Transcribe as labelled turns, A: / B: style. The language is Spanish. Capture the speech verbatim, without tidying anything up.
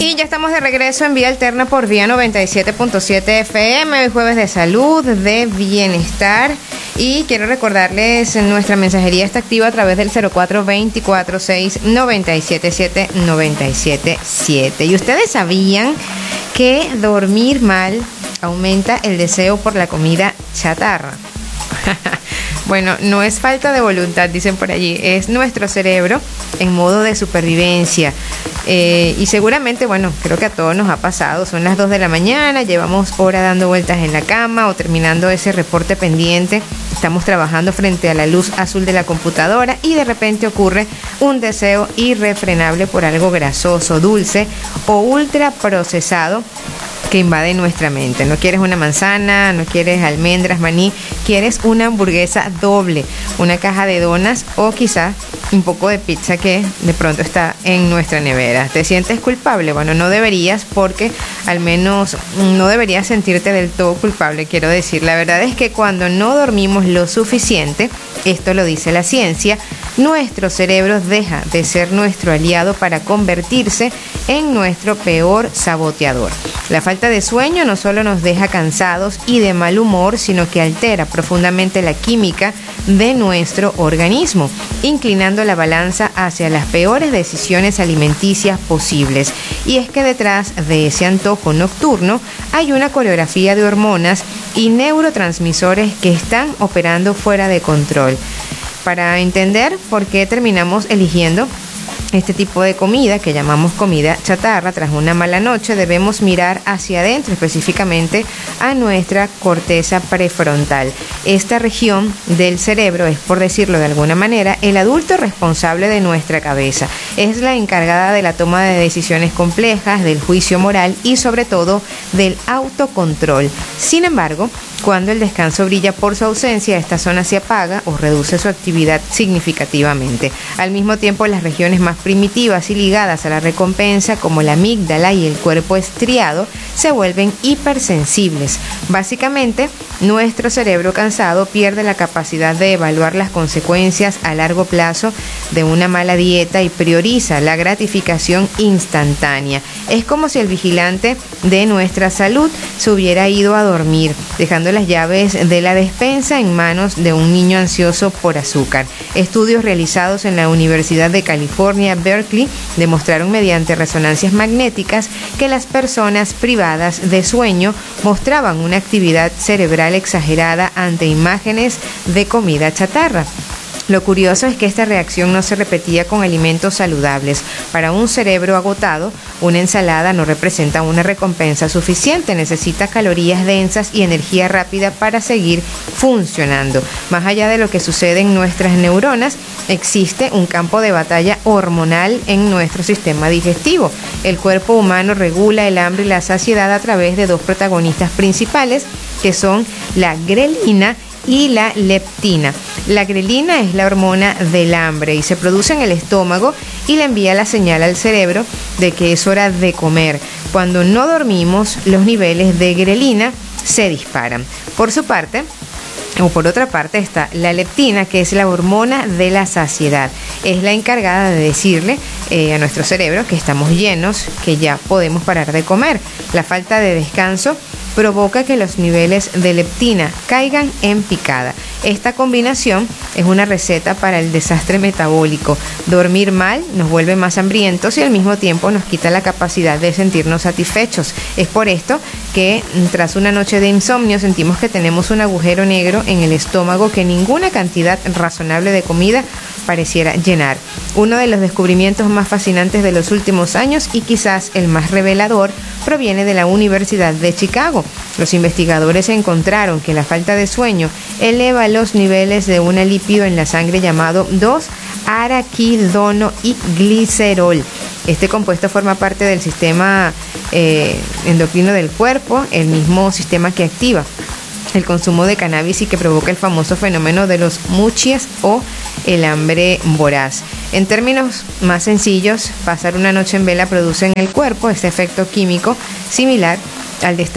A: Y ya estamos de regreso en Vía Alterna por Vía noventa y siete punto siete F M, hoy jueves de salud, de bienestar. Y quiero recordarles, nuestra mensajería está activa a través del cero cuatro dos cuatro seis nueve siete siete nueve siete siete. ¿Y ustedes sabían que dormir mal aumenta el deseo por la comida chatarra? Bueno, no es falta de voluntad, dicen por allí, es nuestro cerebro en modo de supervivencia. Eh, y seguramente, bueno, creo que a todos nos ha pasado, son las dos de la mañana, llevamos horas dando vueltas en la cama o terminando ese reporte pendiente, estamos trabajando frente a la luz azul de la computadora y de repente ocurre un deseo irrefrenable por algo grasoso, dulce o ultra procesado que invade nuestra mente. No quieres una manzana, no quieres almendras, maní, quieres una hamburguesa doble, una caja de donas o quizás un poco de pizza que de pronto está en nuestra nevera. ¿Te sientes culpable? Bueno, no deberías, porque al menos no deberías sentirte del todo culpable, quiero decir. La verdad es que cuando no dormimos lo suficiente, esto lo dice la ciencia, nuestro cerebro deja de ser nuestro aliado para convertirse en nuestro peor saboteador. La falta de sueño no solo nos deja cansados y de mal humor, sino que altera profundamente la química de nuestro organismo, inclinando la balanza hacia las peores decisiones alimenticias posibles. Y es que detrás de ese antojo nocturno hay una coreografía de hormonas y neurotransmisores que están operando fuera de control. Para entender por qué terminamos eligiendo este tipo de comida que llamamos comida chatarra tras una mala noche, debemos mirar hacia adentro, específicamente a nuestra corteza prefrontal. Esta región del cerebro es, por decirlo de alguna manera, el adulto responsable de nuestra cabeza. Es la encargada de la toma de decisiones complejas, del juicio moral y sobre todo del autocontrol. Sin embargo, cuando el descanso brilla por su ausencia, esta zona se apaga o reduce su actividad significativamente. Al mismo tiempo, las regiones más primitivas y ligadas a la recompensa, como la amígdala y el cuerpo estriado, se vuelven hipersensibles. Básicamente, nuestro cerebro cansado pierde la capacidad de evaluar las consecuencias a largo plazo de una mala dieta y prioriza la gratificación instantánea. Es como si el vigilante de nuestra salud se hubiera ido a dormir, dejando las llaves de la despensa en manos de un niño ansioso por azúcar. Estudios realizados en la Universidad de California, Berkeley, demostraron mediante resonancias magnéticas que las personas privadas de sueño mostraban una actividad cerebral exagerada ante imágenes de comida chatarra. Lo curioso es que esta reacción no se repetía con alimentos saludables. Para un cerebro agotado, una ensalada no representa una recompensa suficiente. Necesita calorías densas y energía rápida para seguir funcionando. Más allá de lo que sucede en nuestras neuronas, existe un campo de batalla hormonal en nuestro sistema digestivo. El cuerpo humano regula el hambre y la saciedad a través de dos protagonistas principales, que son la grelina y la leptina. La grelina es la hormona del hambre y se produce en el estómago y le envía la señal al cerebro de que es hora de comer. Cuando no dormimos, los niveles de grelina se disparan. Por su parte, o por otra parte, está la leptina, que es la hormona de la saciedad. Es la encargada de decirle eh, a nuestro cerebro que estamos llenos, que ya podemos parar de comer. La falta de descanso provoca que los niveles de leptina caigan en picada. Esta combinación es una receta para el desastre metabólico. Dormir mal nos vuelve más hambrientos y al mismo tiempo nos quita la capacidad de sentirnos satisfechos. Es por esto que tras una noche de insomnio sentimos que tenemos un agujero negro en el estómago que ninguna cantidad razonable de comida pareciera llenar. Uno de los descubrimientos más fascinantes de los últimos años y quizás el más revelador proviene de la Universidad de Chicago. Los investigadores encontraron que la falta de sueño eleva los niveles de un lípido en la sangre llamado dos araquidono y glicerol. Este compuesto forma parte del sistema eh, endocrino del cuerpo, el mismo sistema que activa el consumo de cannabis y que provoca el famoso fenómeno de los munchies o el hambre voraz. En términos más sencillos, pasar una noche en vela produce en el cuerpo este efecto químico similar al de estar